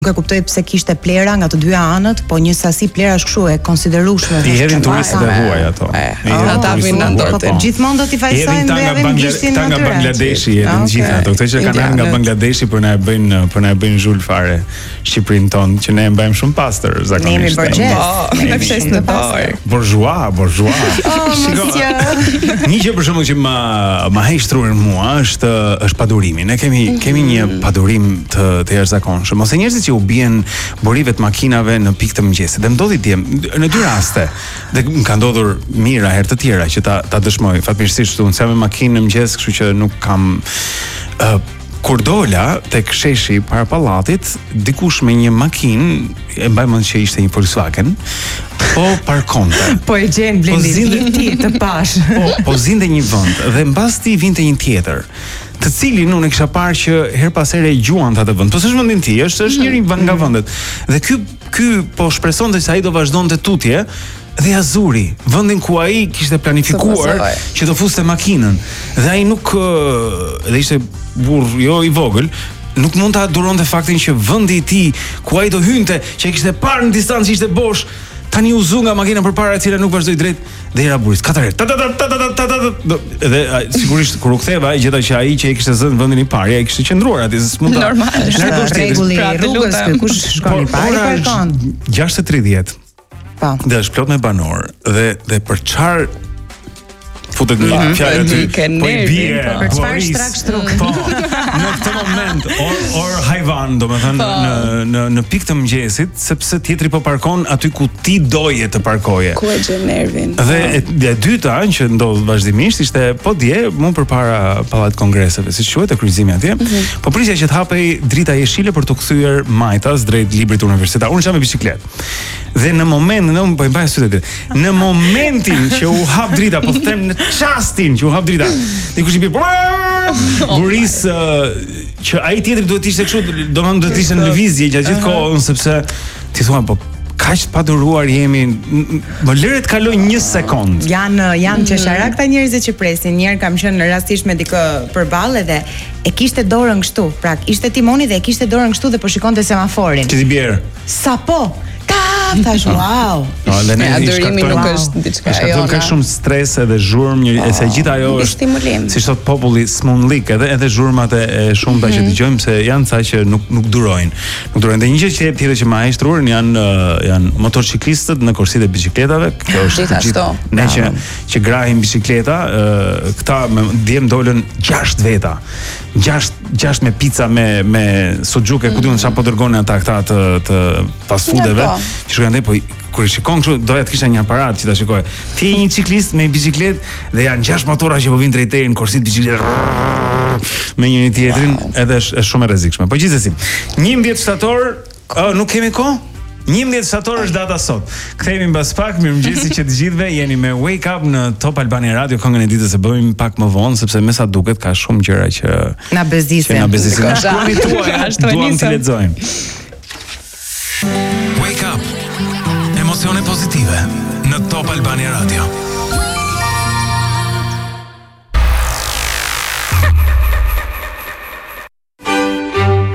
Nuk e kuptoj pse kishte plera nga të dyja anët, po një sasi plerash kështu e konsiderueshme. I hedhin turistët e huaj ato. Ata vinë ndërtej. Gjithmonë do t'i fajsojnë dhe edhe gishtin nga Bangladeshi, hedhin gjithë ato. Këto që kanë nga Bangladeshi për na e bëjnë zhul fare Shqipërinë tonë, që ne e mbajmë shumë pastër zakonisht. Ne jemi borxhes. Ne fshes në dorë. Bourgeois. Një gjë për shembull që ma heq trurin mua është padurimi. Ne kemi një padurim të jashtëzakonshëm. Ose njerëzit që u bien borive të makinave në pikë të mëngjesit. Dhe më ndodhi dje në dy raste. Dhe më ka ndodhur mira herë të tjera që ta dëshmoj. Fatmirësisht unë jam me makinë në mëngjes, kështu që nuk kam kur dola tek sheshi para pallatit, dikush me një makinë, e mbaj mend që ishte një Volkswagen, po parkonte. Po e gjen Blendi ti të pash. Po zinte një vend dhe mbas ti vinte një tjetër, të cilin unë e kisha parë që her pas here e gjuan atë vend. Po s'është vendin ti, është njëri nga vendet. Dhe ky po shpresonte se ai do vazhdonte tutje dhe azuri, vendin ku ai kishte planifikuar që të fuste makinën. Dhe ai nuk dhe ishte burr jo i vogël, nuk mund ta duronte faktin që vendi i tij ku ai do hynte, që e kishte parë në distancë që ishte bosh, tani u zu nga makina përpara e cila nuk vazhdoi drejt dhe era buris. 4 herë. Dhe sigurisht kur u ktheva e gjeta që ai që e kishte zënë vendin i parë, ai kishte qendruar aty, s'mund ta. Normal, rregulli i rrugës, kush shkon i parë parkon. 6:30. Po. Dhe është plot me banor dhe për çfarë futet në fjalë aty. Po i bie. Për çfarë shtrak shtruk. Po. Në këtë moment or hyjvan, domethënë në pikë të mëngjesit, sepse tjetri po parkon aty ku ti doje të parkoje. Ku e gjen nervin. Dhe e dyta që ndodh vazhdimisht ishte po dje, më përpara Pallatit Kongreseve, siç quhet, kryqëzimi atje. Po prisja që të hapej drita jeshile për të kthyer majtas drejt librit universitar. Unë jam me biçikletë. Dhe në momentin, po i mbaj sytë aty. Në momentin që u hap drita, po them në çastin që u hap drita, dikush i bie buris që ai tjetri duhet të ishte kështu, domethënë duhet të ishte në lëvizje gjatë gjithë kohën, sepse ti thua po kaq pa duruar jemi, më lëre të kaloj 1 sekond. Janë qesharak këta njerëzit që presin. Një herë kam qenë rastisht me dikë përballë dhe e kishte dorën kështu. Pra, ishte timoni dhe e kishte dorën kështu dhe po shikonte semaforin. Që ti bjerë. Sapo. Thash, wow. Adurimi nuk është diçka ajo. Ka shumë stres edhe zhurmë, se gjithë ajo është si thot populli smundlik, edhe zhurmat e shumta që dëgjojmë se janë ca që nuk durojnë. Nuk durojnë. Dhe një gjë tjetër që më heq trurin janë motorciklistët në korsitë e biçikletave. Kjo është gjithashtu. Ne që grahim biçikleta, këta djem dolën 6 veta. 6 me pica me suxhuke, ku diun çfarë po dërgonin ata këta të fast foodeve. Që shkojnë po kur e shikon kështu doja të kisha një aparat që ta shikoj. Ti je një ciklist me biçikletë dhe janë 6 motora që po vinë drejt teje në korsit biçikletë me njëri tjetrin, edhe është shumë e rrezikshme. Po gjithsesi, 11 shtator, nuk kemi kohë? 11 shtator është data sot. Kthehemi mbas pak, mirëmëngjesi që të gjithëve, jeni me Wake Up në Top Albania Radio, këngën e ditës e bëjmë pak më vonë sepse me sa duket ka shumë gjëra që na bezdisen. Na shkruani tuaj, duam të lexojmë. Wake Up. Emocione pozitive në Top Albania Radio.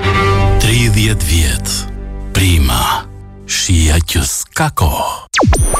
Vjet, prima, shia që s'ka kohë.